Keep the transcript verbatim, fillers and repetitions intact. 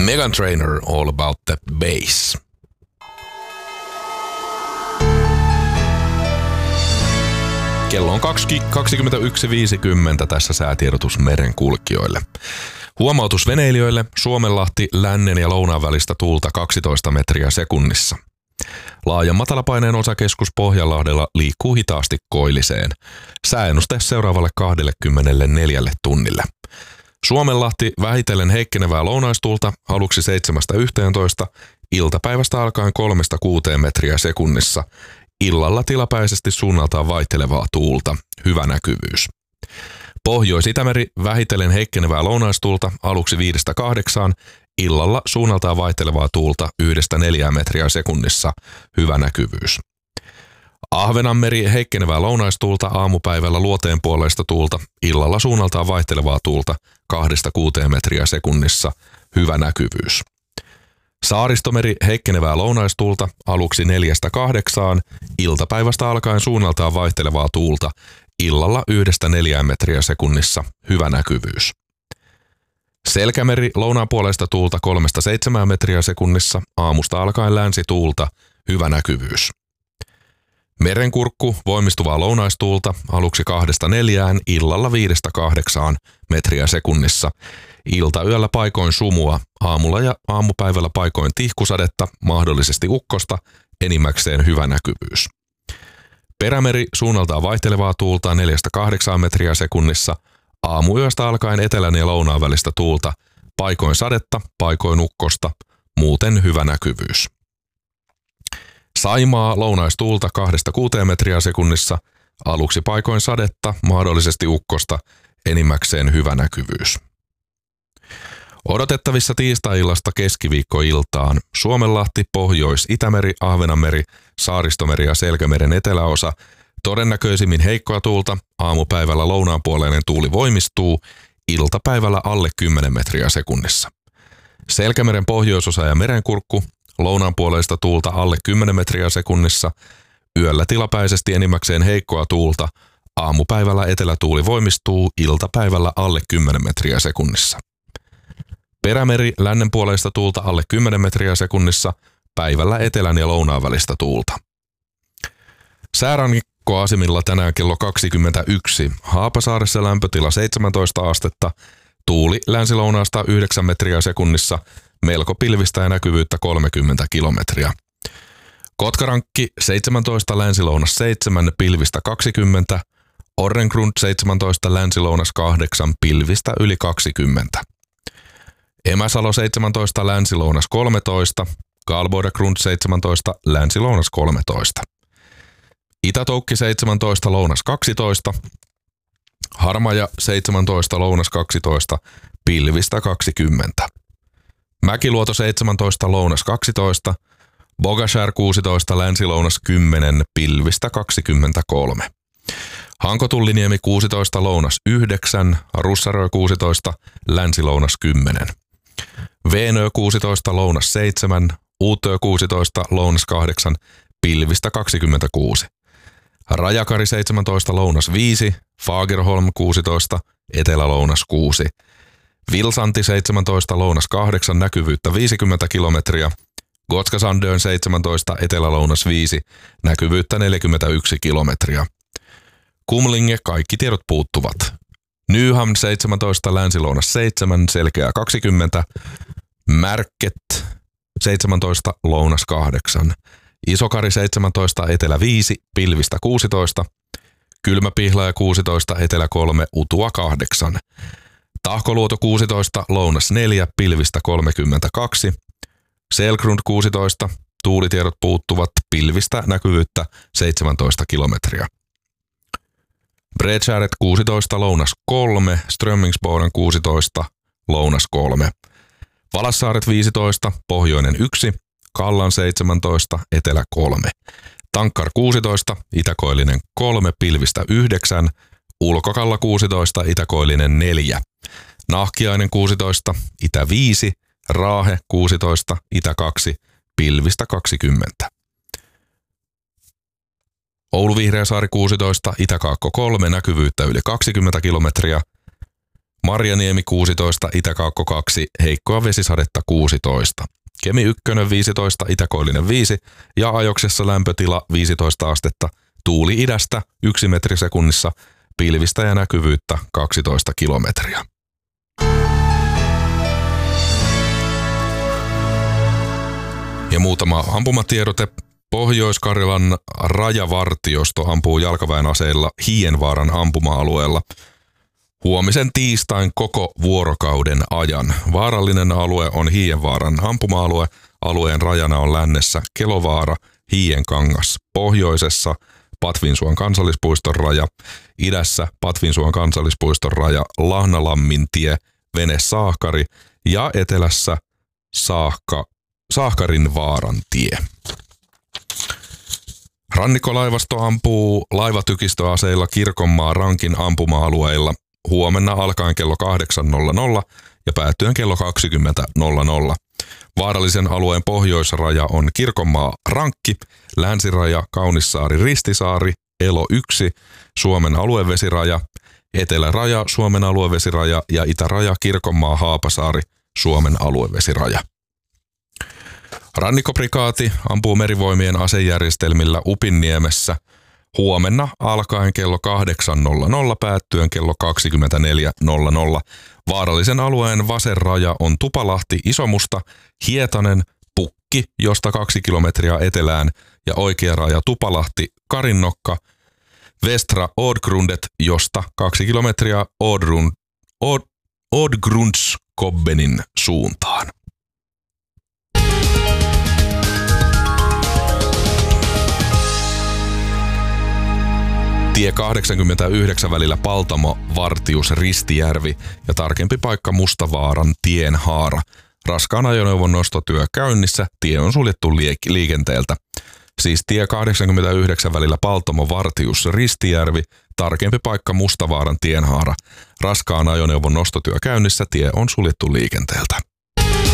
Meghan Trainor, All About the Bass. Kello on kaksikymmentäyksi viisikymmentä tässä säätiedotus merenkulkijoille. Huomautus veneilijöille: Suomenlahti lännen ja lounaan välistä tuulta kaksitoista metriä sekunnissa. Laajan matalapaineen osakeskus Pohjanlahdella liikkuu hitaasti koilliseen. Sääennuste seuraavalle kaksikymmentäneljä tunnille. Suomenlahti vähitellen heikkenevää lounaistuulta aluksi seitsemästä yhteentoista, iltapäivästä alkaen kolmesta kuuteen metriä sekunnissa. Illalla tilapäisesti suunnaltaan vaihtelevaa tuulta, hyvä näkyvyys. Pohjois-Itämeri vähitellen heikkenevää lounaistuulta aluksi viidestä kahdeksaan, illalla suunnaltaan vaihtelevaa tuulta yhdestä neljään metriä sekunnissa, hyvä näkyvyys. Ahvenanmeri heikkenevää lounaistuulta aamupäivällä luoteen puoleista tuulta, illalla suunnaltaan vaihtelevaa tuulta kahdesta kuuteen metriä sekunnissa, hyvä näkyvyys. Saaristomeri heikkenevää lounaistuulta aluksi neljästä kahdeksaan, iltapäivästä alkaen suunnaltaan vaihtelevaa tuulta, illalla yhdestä neljään metriä sekunnissa, hyvä näkyvyys. Selkämeri lounaanpuoleista tuulta kolmesta seitsemään metriä sekunnissa, aamusta alkaen länsituulta, hyvä näkyvyys. Merenkurkku voimistuvaa lounaistuulta aluksi kahdesta neljään, illalla viidestä kahdeksaan metriä sekunnissa. Iltayöllä paikoin sumua, aamulla ja aamupäivällä paikoin tihkusadetta, mahdollisesti ukkosta, enimmäkseen hyvä näkyvyys. Perämeri suunnaltaan vaihtelevaa tuulta neljästä kahdeksaan metriä sekunnissa, aamuyöstä alkaen etelän ja lounaan välistä tuulta, paikoin sadetta, paikoin ukkosta, muuten hyvä näkyvyys. Saimaa lounaistuulta kahdesta kuuteen metriä sekunnissa, aluksi paikoin sadetta, mahdollisesti ukkosta, enimmäkseen hyvä näkyvyys. Odotettavissa tiistai-illasta keskiviikkoiltaan Suomenlahti, Pohjois-Itämeri, Ahvenanmeri, Saaristomeri ja Selkämeren eteläosa, todennäköisimmin heikkoa tuulta, aamupäivällä lounaanpuoleinen tuuli voimistuu, iltapäivällä alle kymmenen metriä sekunnissa. Selkämeren pohjoisosa ja merenkurkku, lounaanpuoleista tuulta alle kymmenen metriä sekunnissa, yöllä tilapäisesti enimmäkseen heikkoa tuulta, aamupäivällä etelätuuli voimistuu, iltapäivällä alle kymmenen metriä sekunnissa. Perämeri lännenpuoleista tuulta alle kymmenen metriä sekunnissa, päivällä etelän ja lounaan välistä tuulta. Säärannikkoasemilla tänään kello kaksikymmentäyksi, Haapasaaressa lämpötila seitsemäntoista astetta, tuuli länsilounaasta yhdeksän metriä sekunnissa, melko pilvistä ja näkyvyyttä kolmekymmentä kilometriä. Kotkarankki seitsemäntoista, länsilounas seitsemän, pilvistä kaksikymmentä, Orrengrund seitsemäntoista, länsilounas kahdeksan, pilvistä yli kaksikymmentä. Emäsalo seitsemäntoista, länsilounas kolmetoista, Karlsborg seitsemäntoista, länsilounas kolmetoista. Itätoukki seitsemäntoista, lounas kaksitoista, Harmaja seitsemäntoista, lounas kaksitoista, pilvistä kaksikymmentä. Mäkiluoto seitsemäntoista, lounas kaksitoista, Bogashär kuusitoista, länsilounas kymmenen, pilvistä kaksikymmentäkolme. Hankotulliniemi kuusitoista, lounas yhdeksän, Russarö kuusitoista, länsilounas kymmenen. Veenö kuusitoista, lounas seitsemän, Uutö kuusitoista, lounas kahdeksan, pilvistä kaksikymmentäkuusi. Rajakari seitsemäntoista, lounas viisi, Fagerholm kuusitoista, etelälounas kuusi. Vilsanti seitsemäntoista, lounas kahdeksan, näkyvyyttä viisikymmentä kilometriä. Gotska Sandön seitsemäntoista, etelälounas viisi, näkyvyyttä neljäkymmentäyksi kilometriä. Kumlinge kaikki tiedot puuttuvat. Nyhamn seitsemäntoista, länsilounas seitsemän, selkeää kaksikymmentä. Märket seitsemäntoista, lounas kahdeksan. Isokari seitsemäntoista, etelä viisi, pilvistä kuusitoista. Kylmäpihlaja kuusitoista, etelä kolme, utua kahdeksan. Tahkoluoto kuusitoista, lounas neljä, pilvistä kolmekymmentäkaksi. Selgrund kuusitoista, tuulitiedot puuttuvat, pilvistä näkyvyyttä seitsemäntoista kilometriä. Bredskäret kuusitoista, lounas kolme, Strömmingsboden kuusitoista, lounas kolme. Valassaaret viisitoista, pohjoinen yksi, Kallan seitsemäntoista, etelä kolme. Tankkar kuusitoista, itäkoillinen kolme, pilvistä yhdeksän, Ulkokalla kuusitoista, itäkoillinen neljä. Nahkiainen kuusitoista, itä viisi, Raahe kuusitoista, itä kaksi, pilvistä kaksikymmentä. Oulu Vihreäsaari kuusitoista, Itäkaakko kolme, näkyvyyttä yli kaksikymmentä kilometriä. Marjaniemi kuusitoista, Itäkaakko kaksi, heikkoa vesisadetta kuusitoista. Kemi yksi viisitoista, Itäkoillinen viisi ja Ajoksessa lämpötila viisitoista astetta, tuuli idästä yksi metri sekunnissa, pilvistä ja näkyvyyttä kaksitoista kilometriä. Ja muutama ampumatiedote. Pohjois-Karjalan rajavartiosto ampuu jalkaväen aseilla Hiienvaaran ampuma-alueella huomisen tiistain koko vuorokauden ajan. Vaarallinen alue on Hiienvaaran ampuma-alue. Alueen rajana on lännessä Kelovaara, Hiienkangas, pohjoisessa Patvinsuon kansallispuiston raja, idässä Patvinsuon kansallispuiston raja, Lahnalammintie, Vene-Saahkari ja etelässä Saahka, Saahkarin vaaran tie. Rannikkolaivasto ampuu laivatykistöaseilla Kirkonmaa Rankin ampuma-alueilla huomenna alkaen kello kahdeksan nolla nolla ja päättyen kello kaksikymmentä nolla nolla. Vaarallisen alueen pohjoisraja on Kirkonmaa Rankki, länsiraja Kaunissaari Ristisaari, Elo yksi, Suomen aluevesiraja, eteläraja Suomen aluevesiraja ja itäraja Kirkonmaa Haapasaari, Suomen aluevesiraja. Rannikkoprikaati ampuu merivoimien asejärjestelmillä Upinniemessä huomenna alkaen kello kahdeksan nolla nolla päättyen kello kaksikymmentäneljä nolla nolla. Vaarallisen alueen vasenraja on Tupalahti Isomusta, Hietanen, Pukki, josta kaksi kilometriä etelään ja oikea raja Tupalahti Karinnokka, Vestra Odgrundet, josta kaksi kilometriä Odrun, Od, Odgrundskobbenin suuntaan. Tie kahdeksankymmentäyhdeksän välillä Paltamo, Vartius, Ristijärvi ja tarkempi paikka Mustavaaran tienhaara. Raskaan ajoneuvon nostotyö käynnissä, tie on suljettu liik- liikenteeltä. Siis tie kahdeksankymmentäyhdeksän välillä Paltamo, Vartius, Ristijärvi, tarkempi paikka Mustavaaran tienhaara. Raskaan ajoneuvon nostotyö käynnissä, tie on suljettu liikenteeltä.